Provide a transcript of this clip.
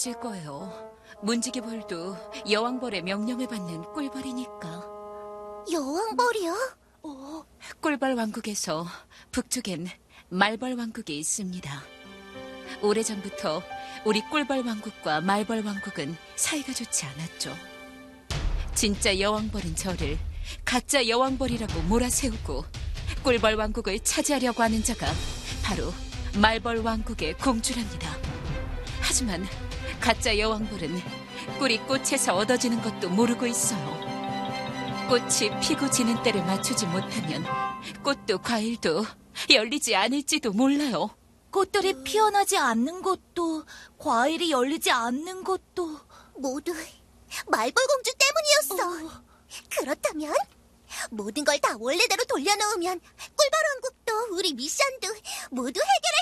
있을 거예요. 문지기벌도 여왕벌의 명령을 받는 꿀벌이니까. 여왕벌이요? 꿀벌 왕국에서 북쪽엔 말벌 왕국이 있습니다. 오래전부터 우리 꿀벌 왕국과 말벌 왕국은 사이가 좋지 않았죠. 진짜 여왕벌인 저를 가짜 여왕벌이라고 몰아세우고 꿀벌 왕국을 차지하려고 하는 자가 바로 말벌 왕국의 공주랍니다. 하지만 가짜 여왕벌은 꿀이 꽃에서 얻어지는 것도 모르고 있어요. 꽃이 피고 지는 때를 맞추지 못하면 꽃도 과일도 열리지 않을지도 몰라요. 꽃들이 피어나지 않는 것도, 과일이 열리지 않는 것도 모두 말벌공주 때문이었어. 그렇다면 모든 걸 다 원래대로 돌려놓으면 꿀벌 왕국도 우리 미션도 모두 해결